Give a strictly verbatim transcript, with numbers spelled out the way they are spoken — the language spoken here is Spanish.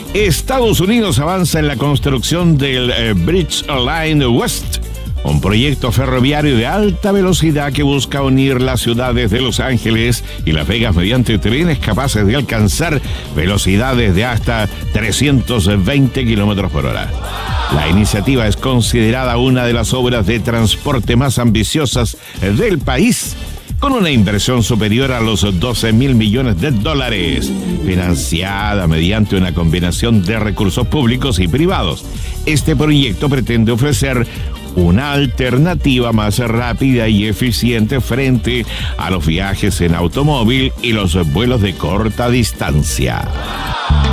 Estados Unidos avanza en la construcción del eh, Bridge Line West, un proyecto ferroviario de alta velocidad que busca unir las ciudades de Los Ángeles y Las Vegas mediante trenes capaces de alcanzar velocidades de hasta trescientos veinte kilómetros por hora. La iniciativa es considerada una de las obras de transporte más ambiciosas del país, con una inversión superior a los doce mil millones de dólares, financiada mediante una combinación de recursos públicos y privados. Este proyecto pretende ofrecer una alternativa más rápida y eficiente frente a los viajes en automóvil y los vuelos de corta distancia.